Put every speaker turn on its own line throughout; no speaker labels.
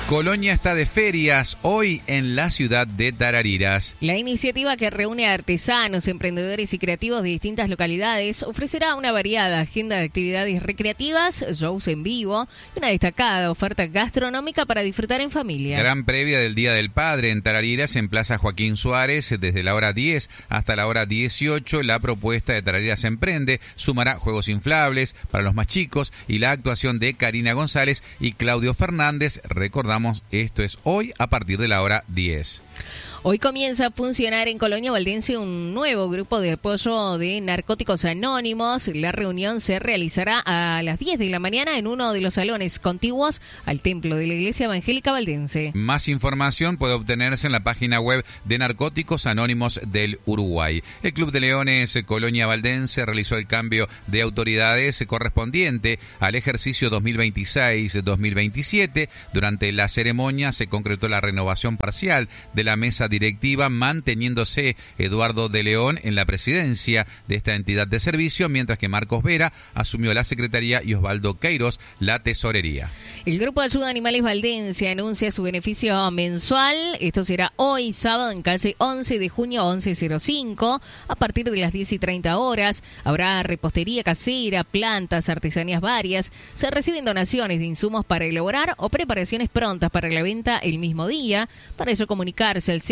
Colonia está de ferias hoy en la ciudad de Tarariras.
La iniciativa, que reúne a artesanos, emprendedores y creativos de distintas localidades, ofrecerá una variada agenda de actividades recreativas, shows en vivo y una destacada oferta gastronómica para disfrutar en familia.
Gran previa del Día del Padre en Tarariras, en Plaza Joaquín Suárez, desde la hora 10 hasta la hora 18. La propuesta de Tarariras Emprende sumará juegos inflables para los más chicos y la actuación de Karina González y Claudio Fernández. Recordamos, esto es hoy a partir de la hora 10.
Hoy comienza a funcionar en Colonia Valdense un nuevo grupo de apoyo de Narcóticos Anónimos. La reunión se realizará a las 10 de la mañana en uno de los salones contiguos al templo de la Iglesia Evangélica Valdense.
Más información puede obtenerse en la página web de Narcóticos Anónimos del Uruguay. El Club de Leones Colonia Valdense realizó el cambio de autoridades correspondiente al ejercicio 2026-2027. Durante la ceremonia se concretó la renovación parcial de la mesa directiva, manteniéndose Eduardo de León en la presidencia de esta entidad de servicio, mientras que Marcos Vera asumió la secretaría y Osvaldo Queiroz la tesorería.
El Grupo de Ayuda a Animales Valdense anuncia su beneficio mensual. Esto será hoy sábado en calle 11 de junio 1105 a partir de las 10:30 horas. Habrá repostería casera, plantas, artesanías varias. Se reciben donaciones de insumos para elaborar o preparaciones prontas para la venta el mismo día. Para ello, comunicarse al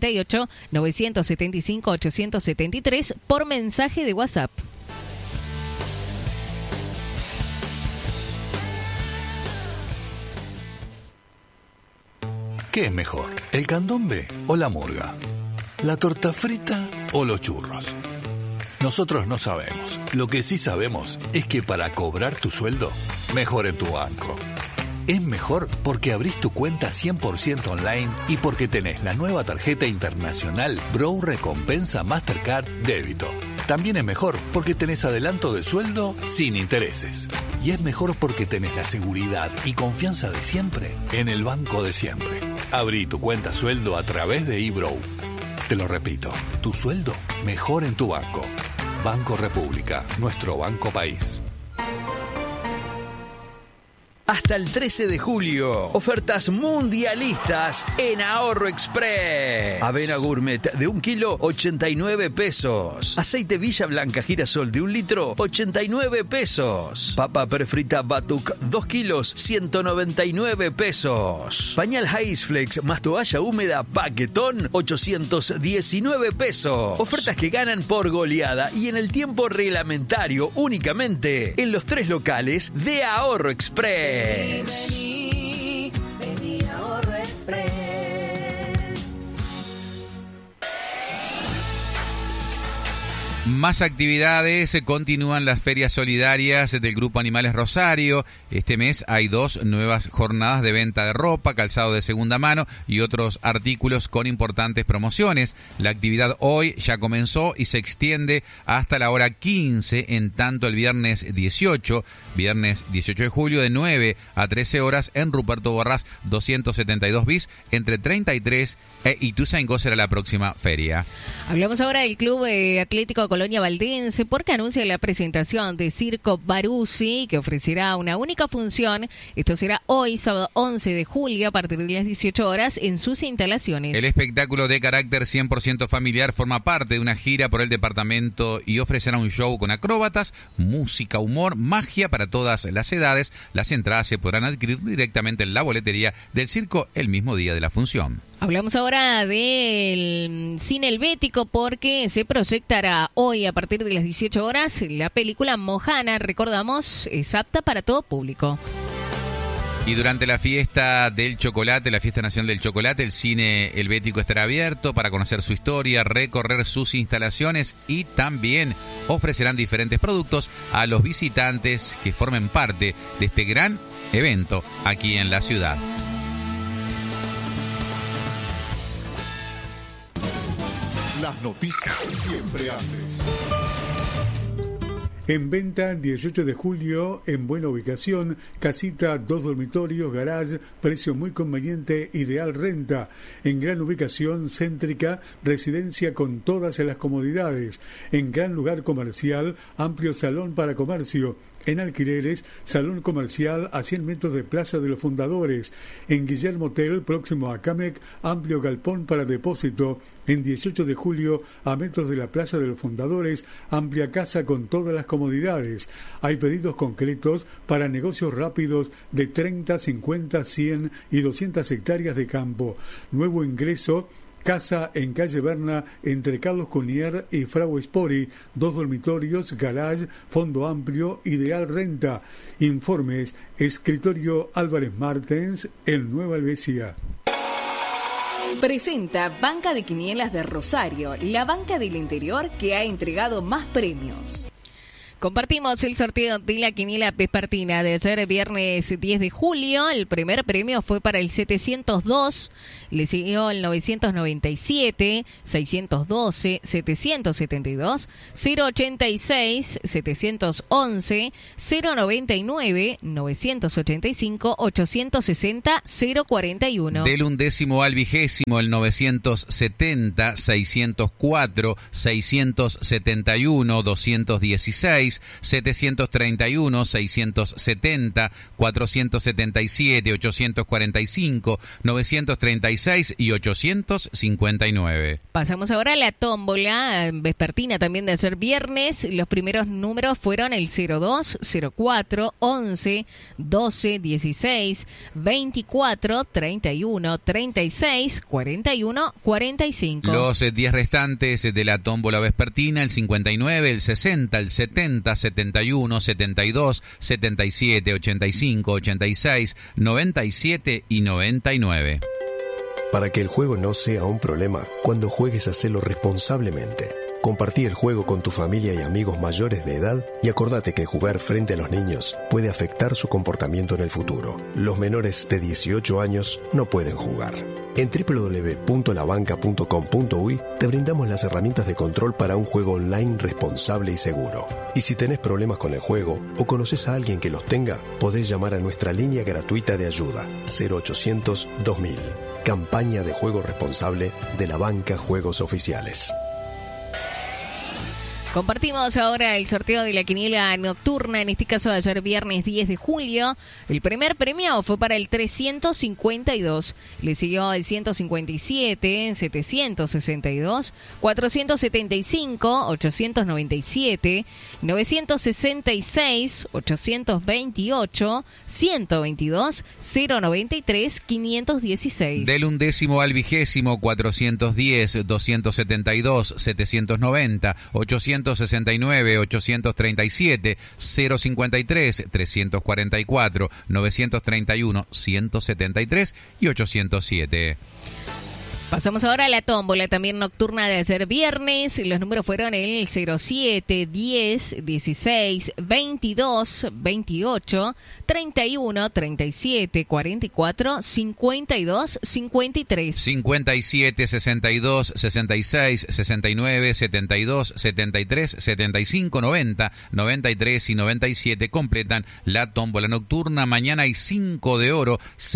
098-975-873 por mensaje de WhatsApp.
¿Qué es mejor, el candombe o la murga? ¿La torta frita o los churros? Nosotros no sabemos. Lo que sí sabemos es que para cobrar tu sueldo, mejor en tu banco. Es mejor porque abrís tu cuenta 100% online y porque tenés la nueva tarjeta internacional Bro Recompensa Mastercard Débito. También es mejor porque tenés adelanto de sueldo sin intereses. Y es mejor porque tenés la seguridad y confianza de siempre en el banco de siempre. Abrí tu cuenta sueldo a través de eBrow. Te lo repito, tu sueldo mejor en tu banco. Banco República, nuestro banco país.
Hasta el 13 de julio, ofertas mundialistas en Ahorro Express. Avena gourmet de 1 kilo, 89 pesos. Aceite Villa Blanca Girasol de 1 litro, 89 pesos. Papa perfrita Batuk 2 kilos, 199 pesos. Pañal Haisflex más toalla húmeda Paquetón, 819 pesos. Ofertas que ganan por goleada y en el tiempo reglamentario únicamente en los 3 locales de Ahorro Express.
Vení, Ahorro Express.
Más actividades, continúan las ferias solidarias del Grupo Animales Rosario. Este mes hay 2 nuevas jornadas de venta de ropa, calzado de segunda mano y otros artículos con importantes promociones. La actividad hoy ya comenzó y se extiende hasta la hora 15, en tanto el viernes 18 de julio de 9 a 13 horas en Ruperto Borrás 272 bis, entre 33 e Ituzaingó será la próxima feria.
Hablamos ahora del Club Atlético Colonia Valdense porque anuncia la presentación de Circo Baruzzi, que ofrecerá una única función. Esto será hoy, sábado 11 de julio, a partir de las 18 horas en sus instalaciones.
El espectáculo, de carácter 100% familiar, forma parte de una gira por el departamento y ofrecerá un show con acróbatas, música, humor, magia para todas las edades. Las entradas se podrán adquirir directamente en la boletería del circo el mismo día de la función.
Hablamos ahora del cine helvético porque se proyectará hoy a partir de las 18 horas la película Moana. Recordamos, es apta para todo público.
Y durante la fiesta del chocolate, la fiesta nacional del chocolate, el cine helvético estará abierto para conocer su historia, recorrer sus instalaciones y también ofrecerán diferentes productos a los visitantes que formen parte de este gran evento aquí en la ciudad.
Las noticias siempre antes.
En venta 18 de julio, en buena ubicación, casita, 2 dormitorios, garage, precio muy conveniente, ideal renta. En gran ubicación, céntrica, residencia con todas las comodidades. En gran lugar comercial, amplio salón para comercio. En alquileres, salón comercial a 100 metros de Plaza de los Fundadores. En Guillermo Hotel, próximo a Camec, amplio galpón para depósito. En 18 de julio, a metros de la Plaza de los Fundadores, amplia casa con todas las comodidades. Hay pedidos concretos para negocios rápidos de 30, 50, 100 y 200 hectáreas de campo. Nuevo ingreso, casa en calle Berna entre Carlos Cunier y Frau Spori, 2 dormitorios, garage, fondo amplio, ideal renta. Informes, Escritorio Álvarez Martens, en Nueva Helvecia.
Presenta Banca de Quinielas de Rosario, la banca del interior que ha entregado más premios. Compartimos el sorteo de la quiniela vespertina de ayer, viernes 10 de julio. El primer premio fue para el 702, le siguió el 997, 612, 772, 086, 711, 099, 985, 860, 041.
Del 1º al 20º, el 970, 604, 671, 216, 731, 670, 477, 845, 936 y 859.
Pasamos ahora a la tómbola vespertina también de ayer viernes. Los primeros números fueron el 02, 04, 11, 12, 16, 24, 31, 36, 41, 45.
Los 10 restantes de la tómbola vespertina, el 59, el 60, el 70, 71, 72, 77, 85, 86, 97 y 99.
Para que el juego no sea un problema, cuando juegues, hacelo responsablemente. Compartí el juego con tu familia y amigos mayores de edad y acordate que jugar frente a los niños puede afectar su comportamiento en el futuro. Los menores de 18 años no pueden jugar. En www.labanca.com.uy te brindamos las herramientas de control para un juego online responsable y seguro. Y si tenés problemas con el juego o conoces a alguien que los tenga, podés llamar a nuestra línea gratuita de ayuda 0800 2000. Campaña de juego responsable de la Banca Juegos Oficiales.
Compartimos ahora el sorteo de la quiniela nocturna, en este caso de ayer viernes 10 de julio. El primer premio fue para el 352, le siguió el 157, 762, 475, 897, 966, 828, 122, 093, 516.
Del 1º al 20º, 410, 272, 790, 869, 837, 053, 344, 931, 173 y 807.
Pasamos ahora a la tómbola, también nocturna de ayer viernes. Los números fueron el 07, 10, 16, 22, 28, 31, 37, 44, 52, 53.
57, 62, 66, 69, 72, 73, 75, 90, 93 y 97 completan la tómbola nocturna. Mañana hay 5 de oro,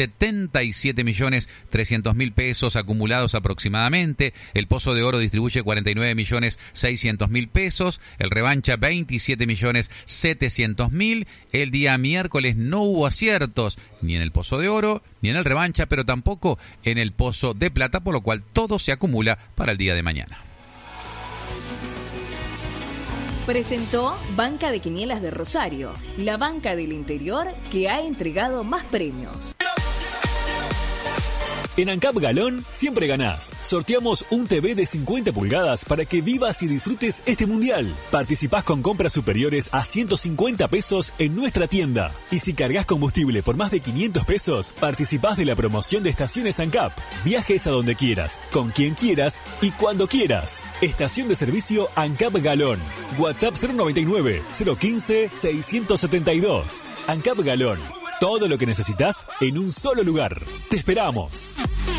77.300.000 pesos acumulados aproximadamente. El pozo de oro distribuye 49.600.000 pesos. El revancha 27.700.000. El día miércoles no hubo aciertos ni en el pozo de oro ni en el revancha, pero tampoco en el pozo de plata, por lo cual todo se acumula para el día de mañana.
Presentó Banca de Quinielas de Rosario, la banca del interior que ha entregado más premios.
En ANCAP Galón siempre ganás. Sorteamos un TV de 50 pulgadas para que vivas y disfrutes este mundial. Participás con compras superiores a 150 pesos en nuestra tienda. Y si cargas combustible por más de 500 pesos, participás de la promoción de estaciones ANCAP. Viajes a donde quieras, con quien quieras y cuando quieras. Estación de servicio ANCAP Galón. WhatsApp 099 015 672. ANCAP Galón. Todo lo que necesitas en un solo lugar. ¡Te esperamos!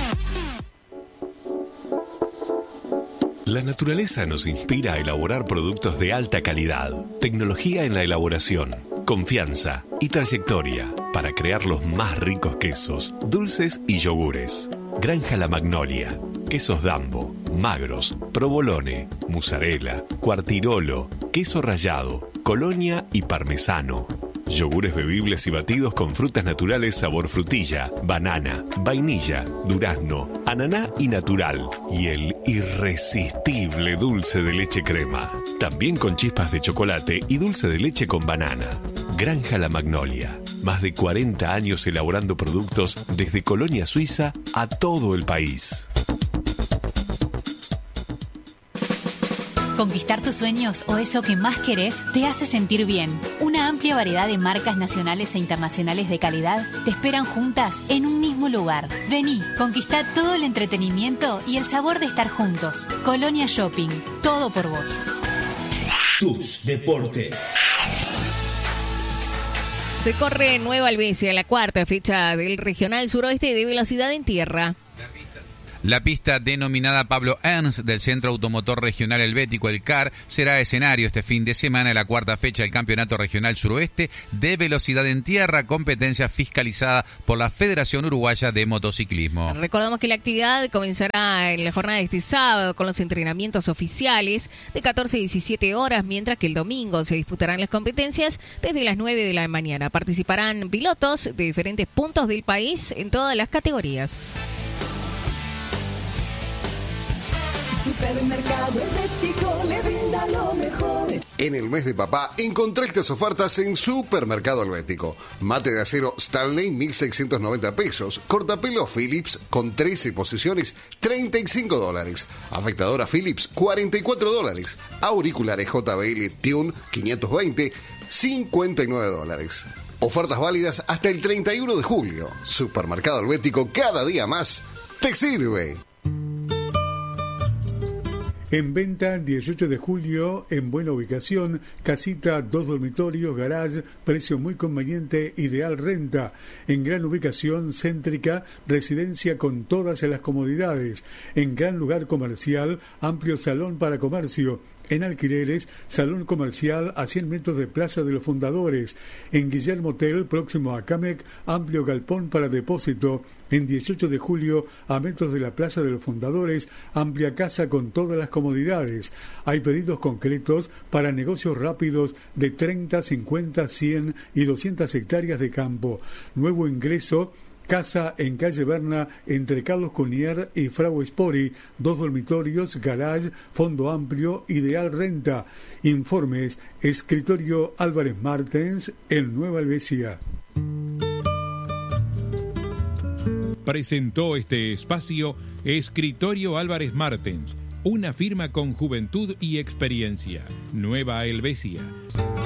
La naturaleza nos inspira a elaborar productos de alta calidad, tecnología en la elaboración, confianza y trayectoria para crear los más ricos quesos, dulces y yogures. Granja La Magnolia, quesos Dambo, magros, provolone, mozzarella, cuartirolo, queso rallado, Colonia y Parmesano. Yogures bebibles y batidos con frutas naturales sabor frutilla, banana, vainilla, durazno, ananá y natural. Y el irresistible dulce de leche crema. También con chispas de chocolate y dulce de leche con banana. Granja La Magnolia. Más de 40 años elaborando productos desde Colonia, Suiza, a todo el país.
Conquistar tus sueños o eso que más querés te hace sentir bien. Una amplia variedad de marcas nacionales e internacionales de calidad te esperan juntas en un mismo lugar. Vení, conquistá todo el entretenimiento y el sabor de estar juntos. Colonia Shopping, todo por vos.
Tus deportes.
Se corre Nueva Alvesia, la cuarta fecha del Regional Suroeste de Velocidad en Tierra.
La pista denominada Pablo Ernst del Centro Automotor Regional Helvético, el CAR, será escenario este fin de semana de la cuarta fecha del Campeonato Regional Suroeste de Velocidad en Tierra, competencia fiscalizada por la Federación Uruguaya de Motociclismo.
Recordamos que la actividad comenzará en la jornada de este sábado con los entrenamientos oficiales de 14 a 17 horas, mientras que el domingo se disputarán las competencias desde las 9 de la mañana. Participarán pilotos de diferentes puntos del país en todas las categorías.
Supermercado Helvético le brinda lo mejor.
En el mes de papá, encontrá estas ofertas en Supermercado Helvético. Mate de acero Stanley, 1.690 pesos. Cortapelo Philips, con 13 posiciones, $35. Afectadora Philips, $44. Auriculares JBL Tune, 520, $59. Ofertas válidas hasta el 31 de julio. Supermercado Helvético, cada día más te sirve.
En venta 18 de julio, en buena ubicación, casita, 2 dormitorios, garage, precio muy conveniente, ideal renta. En gran ubicación, céntrica, residencia con todas las comodidades. En gran lugar comercial, amplio salón para comercio. En alquileres, salón comercial a 100 metros de Plaza de los Fundadores. En Guillermo Hotel, próximo a Camec, amplio galpón para depósito. En 18 de julio, a metros de la Plaza de los Fundadores, amplia casa con todas las comodidades. Hay pedidos concretos para negocios rápidos de 30, 50, 100 y 200 hectáreas de campo. Nuevo ingreso. Casa en calle Berna, entre Carlos Cunier y Frau Spori, 2 dormitorios, garage, fondo amplio, ideal renta. Informes, Escritorio Álvarez Martens, en Nueva Alvesia.
Presentó este espacio Escritorio Álvarez Martens, una firma con juventud y experiencia. Nueva Helvecia.